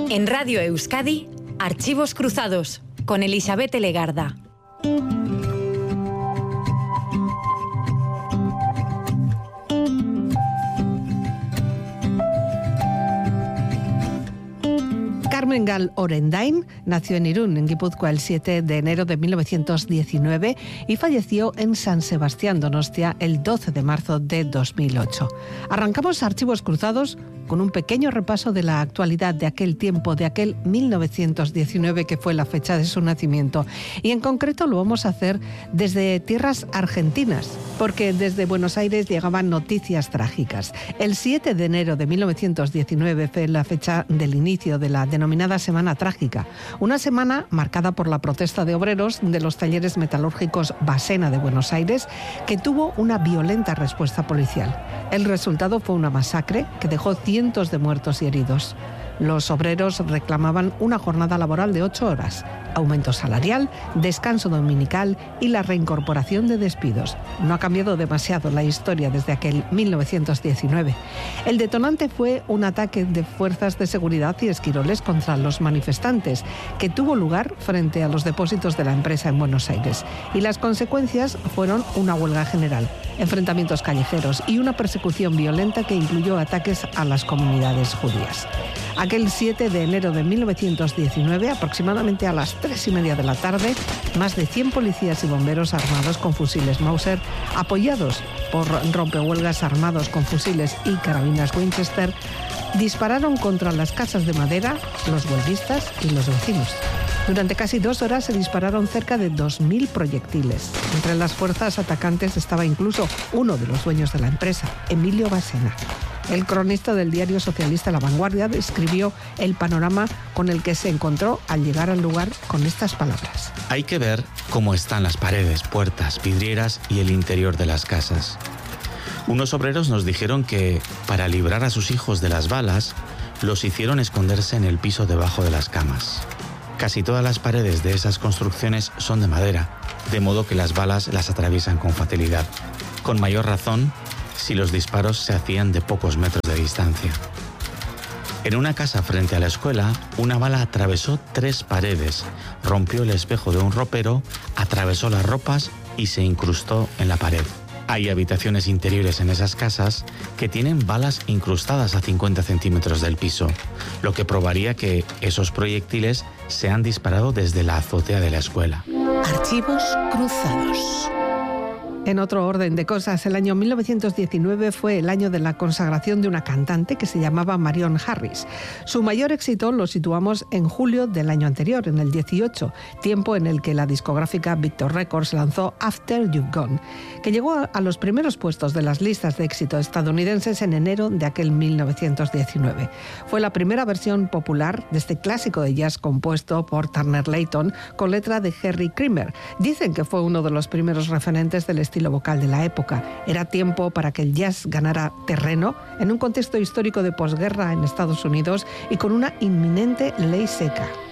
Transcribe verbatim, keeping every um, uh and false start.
En Radio Euskadi, Archivos Cruzados, con Elisabeth Legarda. Carmen Gal Orendain nació en Irún, en Guipúzcoa, el siete de enero de mil novecientos diecinueve y falleció en San Sebastián, Donostia, el doce de marzo de dos mil ocho. Arrancamos Archivos Cruzados con un pequeño repaso de la actualidad de aquel tiempo, de aquel mil novecientos diecinueve, que fue la fecha de su nacimiento. Y en concreto lo vamos a hacer desde tierras argentinas, porque desde Buenos Aires llegaban noticias trágicas. El siete de enero de mil novecientos diecinueve fue la fecha del inicio de la denominada Semana Trágica, una semana marcada por la protesta de obreros de los talleres metalúrgicos Basena de Buenos Aires, que tuvo una violenta respuesta policial. El resultado fue una masacre que dejó cientos de muertos y heridos. Los obreros reclamaban una jornada laboral de ocho horas, aumento salarial, descanso dominical y la reincorporación de despidos. No ha cambiado demasiado la historia desde aquel mil novecientos diecinueve. El detonante fue un ataque de fuerzas de seguridad y esquiroles contra los manifestantes, que tuvo lugar frente a los depósitos de la empresa en Buenos Aires. Y las consecuencias fueron una huelga general, enfrentamientos callejeros y una persecución violenta que incluyó ataques a las comunidades judías. Aquel siete de enero de mil novecientos diecinueve, aproximadamente a las tres y media de la tarde, más de cien policías y bomberos armados con fusiles Mauser, apoyados por rompehuelgas armados con fusiles y carabinas Winchester, dispararon contra las casas de madera, los huelguistas y los vecinos. Durante casi dos horas se dispararon cerca de dos mil proyectiles. Entre las fuerzas atacantes estaba incluso uno de los dueños de la empresa, Emilio Basena. El cronista del diario socialista La Vanguardia describió el panorama con el que se encontró al llegar al lugar con estas palabras. Hay que ver cómo están las paredes, puertas, vidrieras y el interior de las casas. Unos obreros nos dijeron que, para librar a sus hijos de las balas, los hicieron esconderse en el piso debajo de las camas. Casi todas las paredes de esas construcciones son de madera, de modo que las balas las atraviesan con facilidad. Con mayor razón, si los disparos se hacían de pocos metros de distancia. En una casa frente a la escuela, una bala atravesó tres paredes, rompió el espejo de un ropero, atravesó las ropas y se incrustó en la pared. Hay habitaciones interiores en esas casas que tienen balas incrustadas a cincuenta centímetros del piso, lo que probaría que esos proyectiles se han disparado desde la azotea de la escuela. Archivos Cruzados. En otro orden de cosas, el año mil novecientos diecinueve fue el año de la consagración de una cantante que se llamaba Marion Harris. Su mayor éxito lo situamos en julio del año anterior, en el dieciocho, tiempo en el que la discográfica Victor Records lanzó After You've Gone, que llegó a los primeros puestos de las listas de éxito estadounidenses en enero de aquel mil novecientos diecinueve. Fue la primera versión popular de este clásico de jazz compuesto por Turner Layton con letra de Harry Creamer. Dicen que fue uno de los primeros referentes del estilo vocal de la época. Era tiempo para que el jazz ganara terreno en un contexto histórico de posguerra en Estados Unidos y con una inminente ley seca.